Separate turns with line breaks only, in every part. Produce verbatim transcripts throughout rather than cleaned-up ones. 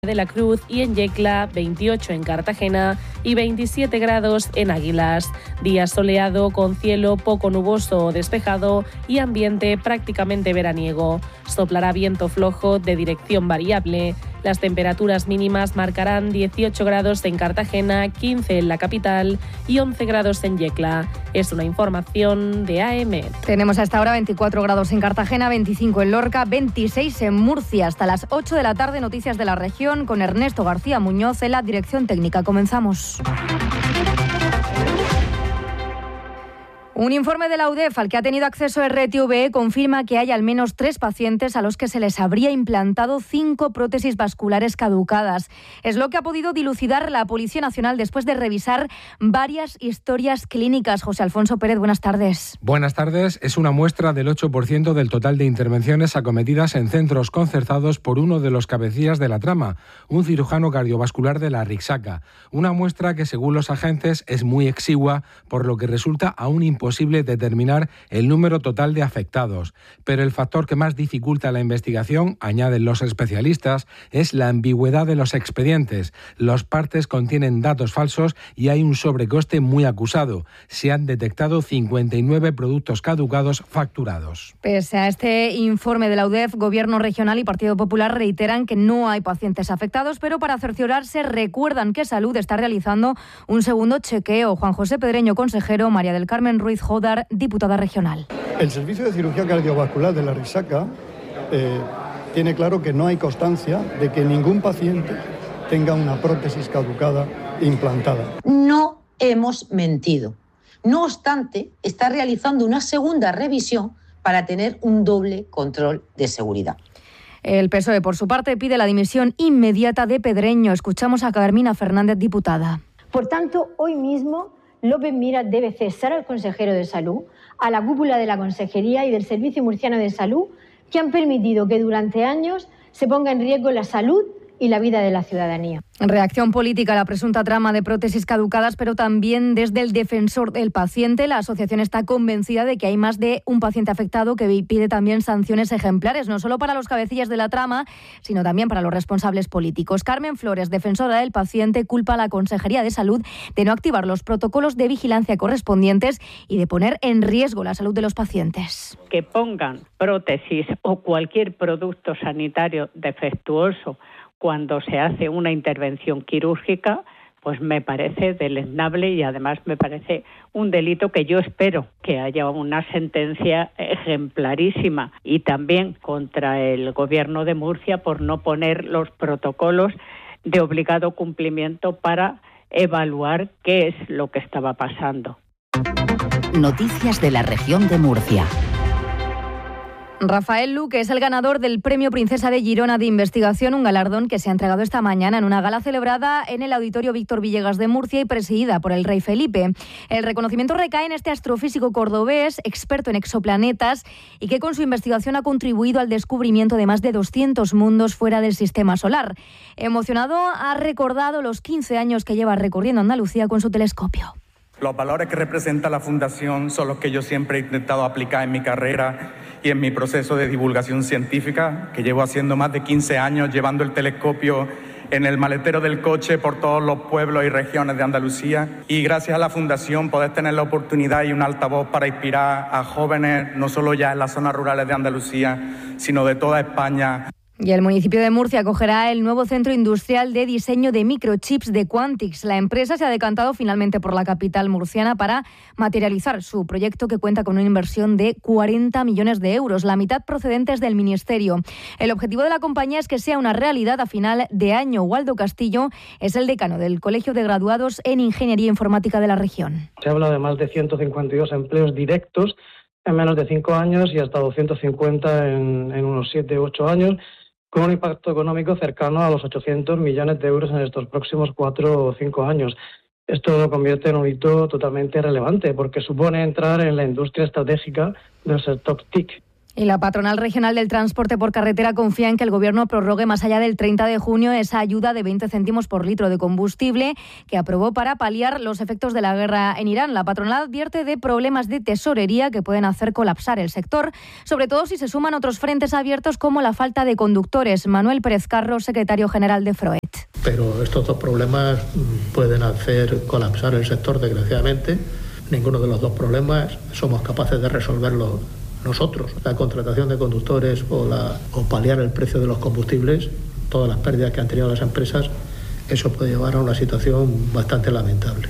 de la Cruz y en Yecla, veintiocho en Cartagena y veintisiete grados en Águilas. Día soleado con cielo poco nuboso o despejado y ambiente prácticamente veraniego. Soplará viento flojo de dirección variable. Las temperaturas mínimas marcarán dieciocho grados en Cartagena, quince en la capital y once grados en Yecla. Es una información de A M.
Tenemos hasta ahora veinticuatro grados en Cartagena, veinticinco en Lorca, veintiséis en Murcia. Hasta las ocho de la tarde, noticias de la región con Ernesto García Muñoz en la dirección técnica. Comenzamos. Un informe de la UDEF al que ha tenido acceso R T V E confirma que hay al menos tres pacientes a los que se les habría implantado cinco prótesis vasculares caducadas. Es lo que ha podido dilucidar la Policía Nacional después de revisar varias historias clínicas. José Alfonso Pérez, buenas tardes.
Buenas tardes. Es una muestra del ocho por ciento del total de intervenciones acometidas en centros concertados por uno de los cabecillas de la trama, un cirujano cardiovascular de la Rixaca. Una muestra que, según los agentes, es muy exigua, por lo que resulta aún imposible posible determinar el número total de afectados. Pero el factor que más dificulta la investigación, añaden los especialistas, es la ambigüedad de los expedientes. Los partes contienen datos falsos y hay un sobrecoste muy acusado. Se han detectado cincuenta y nueve productos caducados facturados.
Pese a este informe de la UDEF, Gobierno regional y Partido Popular reiteran que no hay pacientes afectados, pero para cerciorarse recuerdan que Salud está realizando un segundo chequeo. Juan José Pedreño, consejero, María del Carmen Ruiz Jodar, diputada regional.
El Servicio de Cirugía Cardiovascular de la Rixaca eh, tiene claro que no hay constancia de que ningún paciente tenga una prótesis caducada implantada.
No hemos mentido. No obstante, está realizando una segunda revisión para tener un doble control de seguridad.
El P S O E, por su parte, pide la dimisión inmediata de Pedreño. Escuchamos a Carmina Fernández, diputada.
Por tanto, hoy mismo López Miras debe cesar al consejero de Salud, a la cúpula de la Consejería y del Servicio Murciano de Salud, que han permitido que durante años se ponga en riesgo la salud y la vida de la ciudadanía.
Reacción política a la presunta trama de prótesis caducadas, pero también desde el defensor del paciente. La asociación está convencida de que hay más de un paciente afectado que pide también sanciones ejemplares, no solo para los cabecillas de la trama, sino también para los responsables políticos. Carmen Flores, defensora del paciente, culpa a la Consejería de Salud de no activar los protocolos de vigilancia correspondientes y de poner en riesgo la salud de los pacientes.
Que pongan prótesis o cualquier producto sanitario defectuoso cuando se hace una intervención quirúrgica, pues me parece deleznable y además me parece un delito que yo espero que haya una sentencia ejemplarísima, y también contra el Gobierno de Murcia por no poner los protocolos de obligado cumplimiento para evaluar qué es lo que estaba pasando.
Noticias de la región de Murcia.
Rafael Luque es el ganador del Premio Princesa de Girona de Investigación, un galardón que se ha entregado esta mañana en una gala celebrada en el Auditorio Víctor Villegas de Murcia y presidida por el rey Felipe. El reconocimiento recae en este astrofísico cordobés, experto en exoplanetas y que con su investigación ha contribuido al descubrimiento de más de doscientos mundos fuera del sistema solar. Emocionado, ha recordado los quince años que lleva recorriendo Andalucía con su telescopio.
Los valores que representa la Fundación son los que yo siempre he intentado aplicar en mi carrera y en mi proceso de divulgación científica, que llevo haciendo más de quince años, llevando el telescopio en el maletero del coche por todos los pueblos y regiones de Andalucía. Y gracias a la Fundación poder tener la oportunidad y un altavoz para inspirar a jóvenes, no solo ya en las zonas rurales de Andalucía, sino de toda España.
Y el municipio de Murcia acogerá el nuevo centro industrial de diseño de microchips de Quantix. La empresa se ha decantado finalmente por la capital murciana para materializar su proyecto, que cuenta con una inversión de cuarenta millones de euros, la mitad procedentes del Ministerio. El objetivo de la compañía es que sea una realidad a final de año. Waldo Castillo es el decano del Colegio de Graduados en Ingeniería Informática de la región.
Se habla de más de ciento cincuenta y dos empleos directos en menos de cinco años y hasta doscientos cincuenta en, en unos siete u ocho años, con un impacto económico cercano a los ochocientos millones de euros en estos próximos cuatro o cinco años. Esto lo convierte en un hito totalmente relevante, porque supone entrar en la industria estratégica del sector T I C.
Y la patronal regional del transporte por carretera confía en que el Gobierno prorrogue más allá del treinta de junio esa ayuda de veinte céntimos por litro de combustible que aprobó para paliar los efectos de la guerra en Irán. La patronal advierte de problemas de tesorería que pueden hacer colapsar el sector, sobre todo si se suman otros frentes abiertos como la falta de conductores. Manuel Pérez Carro, secretario general de F R O E.
pero estos dos problemas pueden hacer colapsar el sector, desgraciadamente. Ninguno de los dos problemas somos capaces de resolverlo nosotros. La contratación de conductores o, la, o paliar el precio de los combustibles, todas las pérdidas que han tenido las empresas, eso puede llevar a una situación bastante lamentable.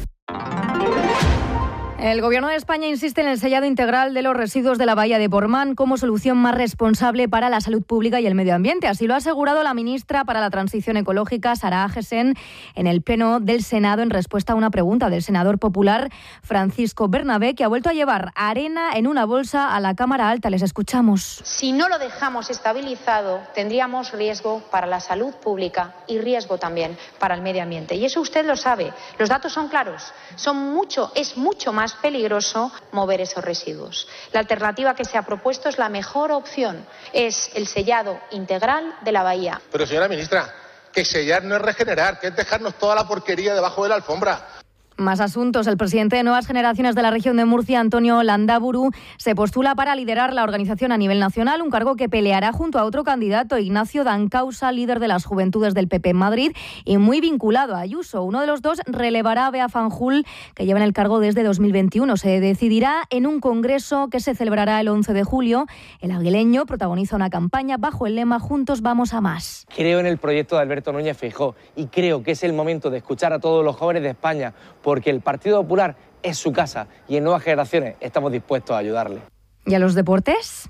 El Gobierno de España insiste en el sellado integral de los residuos de la bahía de Portmán como solución más responsable para la salud pública y el medio ambiente. Así lo ha asegurado la ministra para la Transición Ecológica, Sara Agesen, en el Pleno del Senado en respuesta a una pregunta del senador popular Francisco Bernabé, que ha vuelto a llevar arena en una bolsa a la Cámara Alta. Les escuchamos.
Si no lo dejamos estabilizado, tendríamos riesgo para la salud pública y riesgo también para el medio ambiente. Y eso usted lo sabe. Los datos son claros. Son mucho, es mucho más peligroso mover esos residuos. La alternativa que se ha propuesto es la mejor opción, es el sellado integral de la bahía.
Pero señora ministra, que sellar no es regenerar, que es dejarnos toda la porquería debajo de la alfombra.
Más asuntos. El presidente de Nuevas Generaciones de la región de Murcia, Antonio Landaburu, se postula para liderar la organización a nivel nacional, un cargo que peleará junto a otro candidato, Ignacio Dancausa, líder de las Juventudes del P P en Madrid y muy vinculado a Ayuso. Uno de los dos relevará a Bea Fanjul, que lleva en el cargo desde dos mil veintiuno. Se decidirá en un congreso que se celebrará el once de julio. El aguileño protagoniza una campaña bajo el lema Juntos vamos a más.
Creo en el proyecto de Alberto Núñez Feijóo y creo que es el momento de escuchar a todos los jóvenes de España, porque el Partido Popular es su casa y en Nuevas Generaciones estamos dispuestos a ayudarle.
¿Y a los deportes?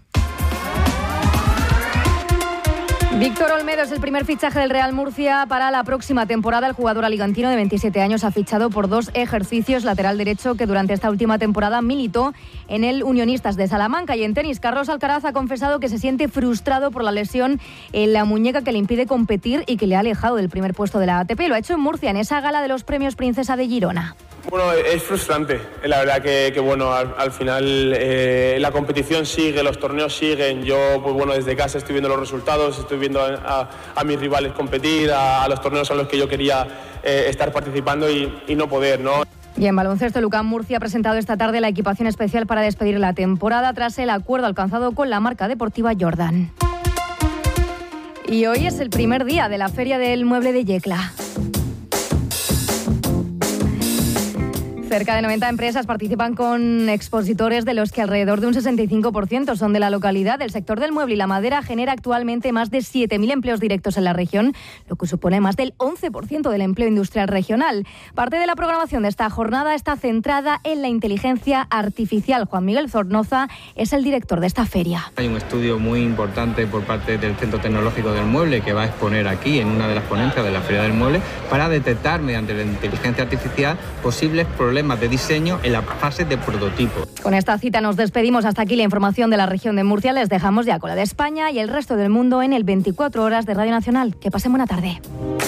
Víctor Olmedo es el primer fichaje del Real Murcia para la próxima temporada. El jugador alicantino de veintisiete años ha fichado por dos ejercicios, lateral derecho que durante esta última temporada militó en el Unionistas de Salamanca. Y en tenis, Carlos Alcaraz ha confesado que se siente frustrado por la lesión en la muñeca que le impide competir y que le ha alejado del primer puesto de la A T P. Lo ha hecho en Murcia, en esa gala de los premios Princesa de Girona.
Bueno, es frustrante. La verdad que, que bueno, al, al final eh, la competición sigue, los torneos siguen. Yo, pues bueno, desde casa estoy viendo los resultados, estoy viendo a, a, a mis rivales competir, a, a los torneos a los que yo quería eh, estar participando y, y no poder, ¿no?
Y en baloncesto, Lucán Murcia ha presentado esta tarde la equipación especial para despedir la temporada tras el acuerdo alcanzado con la marca deportiva Jordan. Y hoy es el primer día de la Feria del Mueble de Yecla. Cerca de noventa empresas participan con expositores, de los que alrededor de un sesenta y cinco por ciento son de la localidad. El sector del mueble y la madera genera actualmente más de siete mil empleos directos en la región, lo que supone más del once por ciento del empleo industrial regional. Parte de la programación de esta jornada está centrada en la inteligencia artificial. Juan Miguel Zornoza es el director de esta feria.
Hay un estudio muy importante por parte del Centro Tecnológico del Mueble que va a exponer aquí en una de las ponencias de la Feria del Mueble para detectar mediante la inteligencia artificial posibles problemas de diseño en la fase de prototipo.
Con esta cita nos despedimos. Hasta aquí la información de la región de Murcia. Les dejamos ya con la de España y el resto del mundo en el veinticuatro horas de Radio Nacional. Que pasen buena tarde.